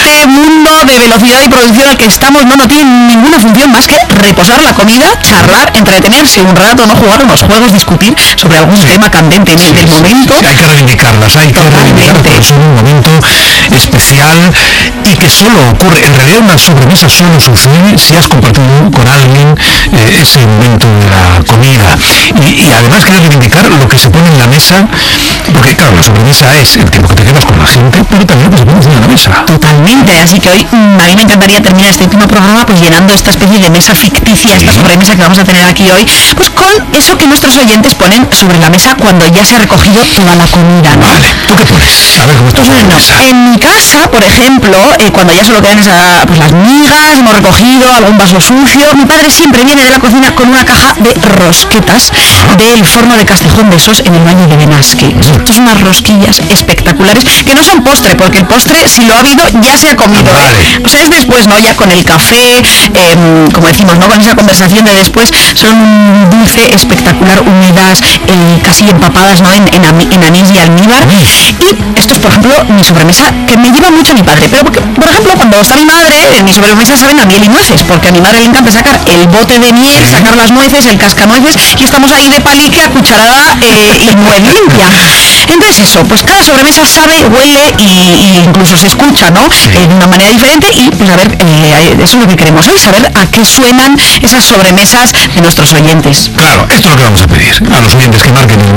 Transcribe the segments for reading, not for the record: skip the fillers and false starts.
este mundo de velocidad y producción al que estamos no tiene ninguna función más que reposar la comida, charlar, entretenerse un rato, no jugar unos juegos, discutir sobre algún tema candente del momento. Hay que reivindicarlas, porque es un momento especial y que solo ocurre, en realidad una sobremesa solo sucede si has compartido con alguien ese momento de la comida. Y además quiero reivindicar lo que se pone en la mesa, porque claro, la sobremesa es el tiempo que te quedas con la gente, pero también lo que se pone encima de la mesa. Totalmente, así que hoy a mí me encantaría terminar este último programa pues llenando esta especie de mesa ficticia, esta sobremesa que vamos a tener aquí hoy, pues con eso que nuestros oyentes ponen sobre la mesa cuando ya se ha recogido toda la comida, ¿no? Vale, ¿tú qué pones? A ver cómo estás. Bueno, en mi casa, por ejemplo, cuando ya solo quedan pues las migas, hemos recogido algún vaso sucio, mi padre siempre viene de la cocina con una caja de rosquetas del Forno de Castejón de Sos en el Valle de Benasque. Estos son unas rosquillas espectaculares que no son postre, porque el postre, si lo ha habido, ya se ha comido. O sea, es después, ¿no? Ya con el café, como decimos, ¿no? Con esa conversación de después, son un dulce espectacular, unidas, casi empapadas, ¿no? En anís y almíbar. Y esto es, por ejemplo, mi sobremesa, que me lleva mucho mi padre. Pero, por ejemplo, cuando está mi madre, mi sobremesa saben a miel y nueces, porque a mi madre le encanta sacar el bote de miel, sacar las nueces, el cascanueces, y estamos ahí de palique a cucharada y muy limpia. Entonces eso, pues cada sobremesa sabe, huele y incluso se escucha, ¿no? De una manera diferente y pues a ver, eso es lo que queremos hoy, saber a qué suenan esas sobremesas de nuestros oyentes. Claro, esto es lo que vamos a pedir a los oyentes, que marquen el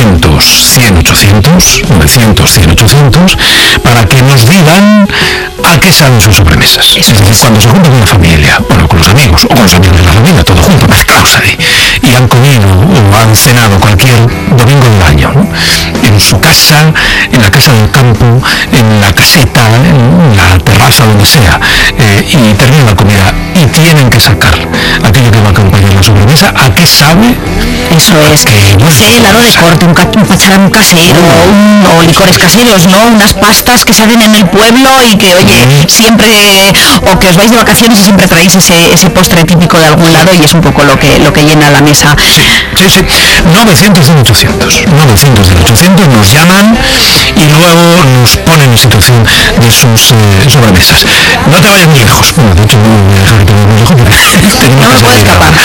900-100-800, 900-100-800, para que nos digan a qué saben sus sobremesas. Es decir, cuando se juntan con la familia, bueno, con los amigos, o con los amigos de la familia, todo junto, mezclados ahí, y han comido o han cenado cualquier domingo del año, ¿no? En su casa, en la casa del campo, en la caseta, en la terraza, donde sea, y terminan la comida y tienen que sacar aquello que va a acompañar la sobremesa. ¿A qué sabe? Eso es, helado de corte, un pacharán casero, o licores caseros, ¿no? Unas pastas que se hacen en el pueblo y que, oye, siempre, o que os vais de vacaciones y siempre traéis ese postre típico de algún lado y es un poco lo que llena la mesa. Sí. 900-100-800, 900-100-800, nos llaman y luego nos ponen en situación de sus sobremesas. No te vayas muy lejos. Bueno, de hecho no voy a dejar que te vayas muy lejos porque no me puedo escapar.